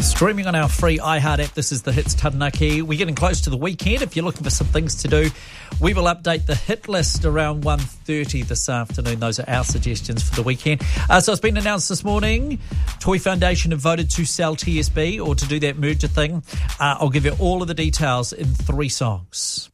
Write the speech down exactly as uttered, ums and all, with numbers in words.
Streaming on our free iHeart app, this is the Hits Taranaki. We're getting close to the weekend. If you're looking for some things to do, we will update the hit list around one thirty this afternoon. Those are our suggestions for the weekend. Uh, so it's been announced this morning, Toy Foundation have voted to sell T S B or to do that merger thing. Uh, I'll give you all of the details in three songs.